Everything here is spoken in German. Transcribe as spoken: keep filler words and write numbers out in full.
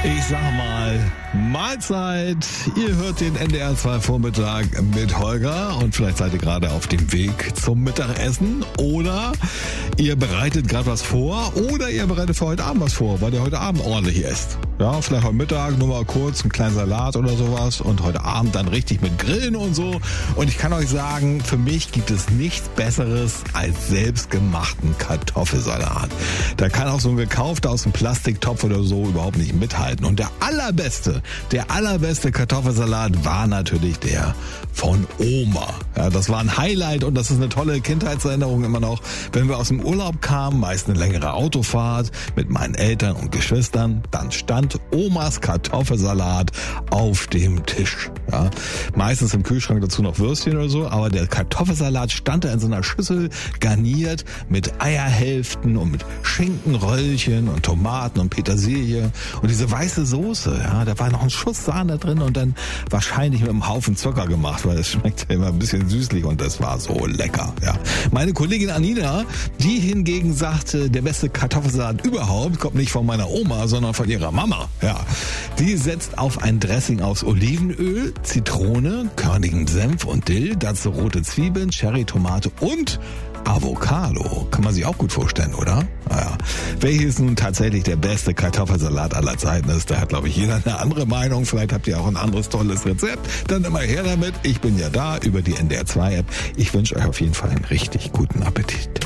Ich sag mal, Mahlzeit. Ihr hört den N D R zwei Vormittag mit Holger und vielleicht seid ihr gerade auf dem Weg zum Mittagessen oder ihr bereitet gerade was vor oder ihr bereitet für heute Abend was vor, weil ihr heute Abend ordentlich esst. Ja, vielleicht heute Mittag nur mal kurz einen kleinen Salat oder sowas und heute Abend dann richtig mit Grillen und so. Und ich kann euch sagen, für mich gibt es nichts Besseres als selbstgemachten Kartoffelsalat. Da kann auch so ein gekaufter aus dem Plastiktopf oder so überhaupt nicht mithalten. Und der allerbeste, der allerbeste Kartoffelsalat war natürlich der von Oma. Ja, das war ein Highlight und das ist eine tolle Kindheitserinnerung immer noch. Wenn wir aus dem Urlaub kamen, meist eine längere Autofahrt mit meinen Eltern und Geschwistern, dann stand Omas Kartoffelsalat auf dem Tisch. Ja, meistens im Kühlschrank dazu noch Würstchen oder so, aber der Kartoffelsalat stand da in so einer Schüssel garniert mit Eierhälften und mit Schinkenröllchen und Tomaten und Petersilie und diese weiße Soße, ja, da war noch ein Schuss Sahne drin und dann wahrscheinlich mit einem Haufen Zucker gemacht, weil es schmeckt ja immer ein bisschen süßlich und das war so lecker, ja. Meine Kollegin Anina, die hingegen sagte, der beste Kartoffelsalat überhaupt kommt nicht von meiner Oma, sondern von ihrer Mama, ja. Die setzt auf ein Dressing aus Olivenöl, Zitrone, körnigem Senf und Dill, dazu rote Zwiebeln, Cherrytomate und Avocado. Kann man sich auch gut vorstellen, oder? Naja. Welches nun tatsächlich der beste Kartoffelsalat aller Zeiten ist, da hat, glaube ich, jeder eine andere Meinung. Vielleicht habt ihr auch ein anderes tolles Rezept. Dann immer her damit. Ich bin ja da über die N D R zwei App. Ich wünsche euch auf jeden Fall einen richtig guten Appetit.